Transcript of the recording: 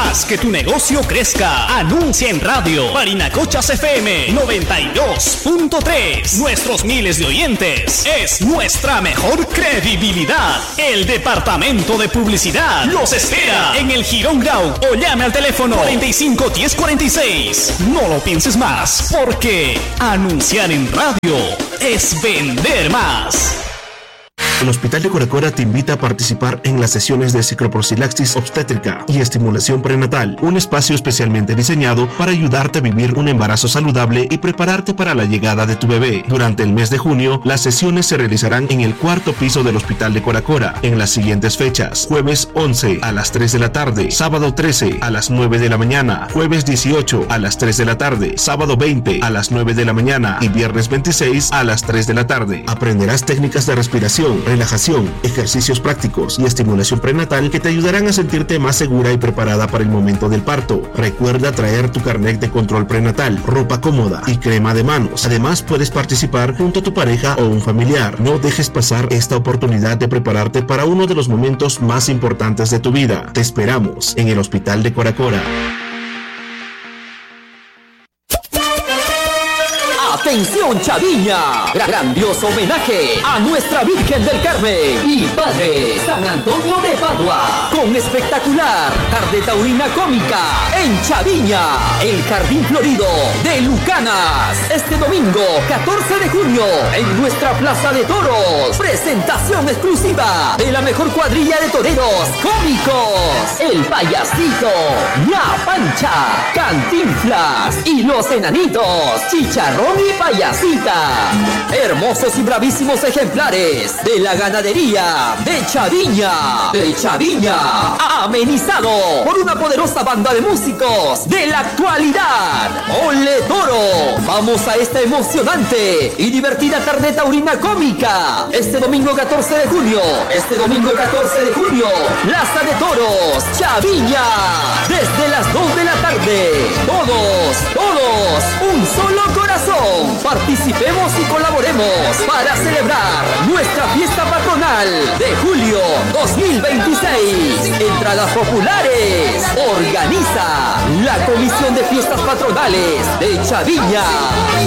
Haz que tu negocio crezca. Anuncia en radio. Barinacochas FM 92.3. Nuestros miles de oyentes es nuestra mejor credibilidad. El departamento de publicidad los espera en el Girón Grau o llame al teléfono 45 10 46. No lo pienses más, porque anunciar en radio es vender más. El Hospital de Coracora te invita a participar en las sesiones de cicloprofilaxis obstétrica y estimulación prenatal, un espacio especialmente diseñado para ayudarte a vivir un embarazo saludable y prepararte para la llegada de tu bebé. Durante el mes de junio, las sesiones se realizarán en el 4º piso del Hospital de Coracora, en las siguientes fechas: jueves 11 a las 3 de la tarde, sábado 13 a las 9 de la mañana, jueves 18 a las 3 de la tarde, sábado 20 a las 9 de la mañana y viernes 26 a las 3 de la tarde. Aprenderás técnicas de respiración, relajación, ejercicios prácticos y estimulación prenatal que te ayudarán a sentirte más segura y preparada para el momento del parto. Recuerda traer tu carnet de control prenatal, ropa cómoda y crema de manos. Además, puedes participar junto a tu pareja o un familiar. No dejes pasar esta oportunidad de prepararte para uno de los momentos más importantes de tu vida. Te esperamos en el Hospital de Coracora. ¡Atención, Chaviña! Grandioso homenaje a nuestra Virgen del Carmen y Padre San Antonio de Padua, con espectacular tarde taurina cómica en Chaviña, el Jardín Florido de Lucanas. Este domingo 14 de junio en nuestra Plaza de Toros, presentación exclusiva de la mejor cuadrilla de toreros cómicos: El Payasito, La Pancha, Cantinflas y Los Enanitos, Chicharrón y Payasita. Hermosos y bravísimos ejemplares de la ganadería de Chaviña. Amenizado por una poderosa banda de músicos de la actualidad. ¡Ole Toro! Vamos a esta emocionante y divertida tarde taurina cómica este domingo 14 de junio. Plaza de Toros, Chaviña. Desde las 2 de la tarde. Todos, un solo corazón. Participemos y colaboremos para celebrar nuestra fiesta patronal de julio 2026. Entradas populares. Organiza la Comisión de Fiestas Patronales de Chaviña.